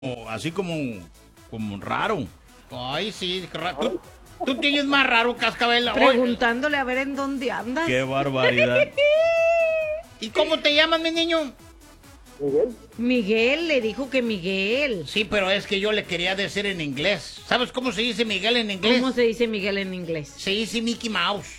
así como raro. Ay, sí, tú tienes más raro, Cascabel. Preguntándole a ver en dónde andas. Qué barbaridad. ¿Y cómo te llamas, mi niño? Miguel. Miguel, le dijo que Miguel. Sí, pero es que yo le quería decir en inglés. ¿Sabes cómo se dice Miguel en inglés? ¿Cómo se dice Miguel en inglés? Se dice Mickey Mouse.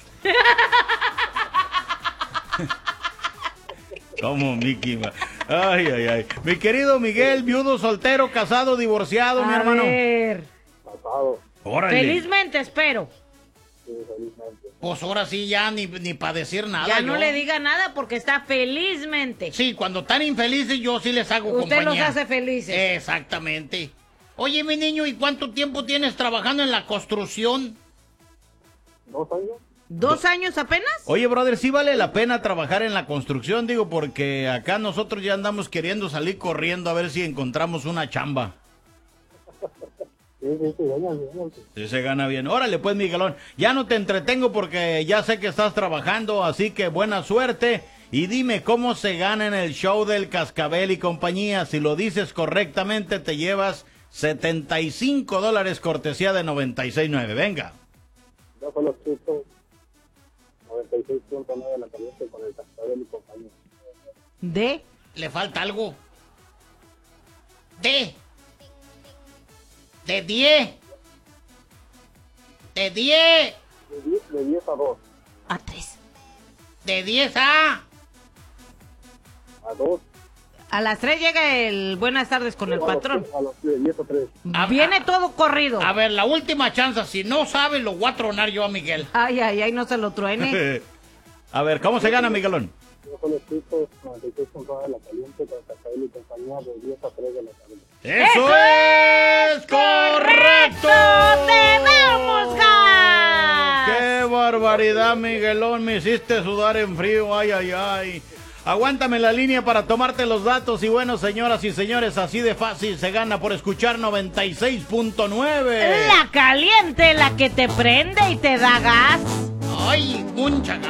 ¿Cómo Mickey Mouse? Ay, ay, ay. Mi querido Miguel, viudo, soltero, casado, divorciado, mi hermano. A ver. Casado. Órale. Felizmente, espero. Sí, felizmente. Pues ahora sí ya ni para decir nada. Ya no yo. le diga nada porque está felizmente. Sí, cuando están infelices yo sí les hago Usted compañía. los hace felices. Exactamente. Oye, mi niño, ¿y cuánto tiempo tienes trabajando en la construcción? 2 años. ¿2 años apenas? Oye, brother, sí vale la pena trabajar en la construcción, digo, porque acá nosotros ya andamos queriendo salir corriendo a ver si encontramos una chamba. Sí, ganas. Sí, se gana bien. Órale, pues, Miguelón, ya no te entretengo porque ya sé que estás trabajando, así que buena suerte. Y dime cómo se gana en el show del Cascabel y compañía. Si lo dices correctamente, te llevas $75 cortesía de 96.9. Venga. Yo solo escucho 96.9 de la caliente con el Cascabel y compañía. ¿De? ¿Le falta algo? De 10. De 10. De 10 a 2. A 3. De 10 a... A 2. A las 3 llega el buenas tardes con el patrón. A los 10 a 3. Viene todo corrido. A ver, la última chance. Si no sabe, lo voy a tronar yo a Miguel. Ay, ay, ay, no se lo truene. A ver, ¿cómo se gana, Miguelón? Yo solo escucho 96.9 de la caliente con el Cascabel y compañía de 10 a 3 de la tarde. ¡Eso es correcto! ¡Te damos gas! ¡Qué barbaridad, Miguelón! Me hiciste sudar en frío, ay, ay, ay. Aguántame la línea para tomarte los datos. Y bueno, señoras y señores, así de fácil se gana por escuchar 96.9. La caliente, la que te prende y te da gas. ¡Ay, mucha gas!